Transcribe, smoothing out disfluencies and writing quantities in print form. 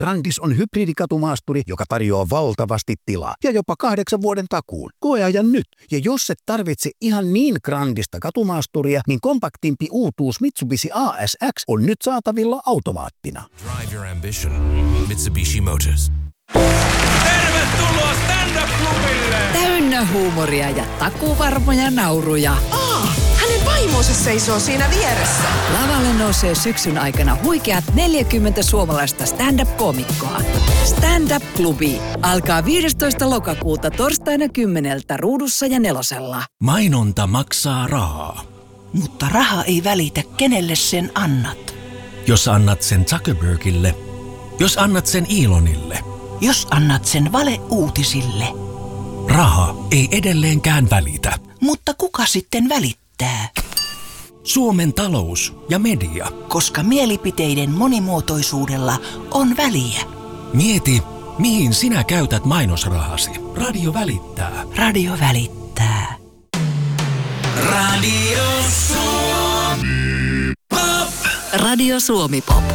Grandis on hybridikatumaasturi, joka tarjoaa valtavasti tilaa ja jopa 8 vuoden takuun. Koeajan nyt. Ja jos et tarvitse ihan niin grandista katumaasturia, niin kompaktimpi uutuus Mitsubishi ASX on nyt saatavilla automaattina. Drive your ambition. Mitsubishi Motors. Tervetuloa stand-up-klubille! Täynnä huumoria ja takuvarmoja nauruja. Hänen vaimonsa seisoo siinä vieressä. Lavalle nousee syksyn aikana huikeat 40 suomalaista stand-up-koomikkoa. Stand-up-klubi alkaa 15. lokakuuta torstaina 10 Ruudussa ja 4. Mainonta maksaa rahaa. Mutta raha ei välitä, kenelle sen annat. Jos annat sen Zuckerbergille, jos annat sen Elonille, Jos annat sen valeuutisille. raha ei edelleenkään välitä. Mutta kuka sitten välittää? Suomen talous ja media. Koska mielipiteiden monimuotoisuudella on väliä. Mieti, mihin sinä käytät mainosrahasi. Radio välittää. Radio välittää. Radio Suomi Pop.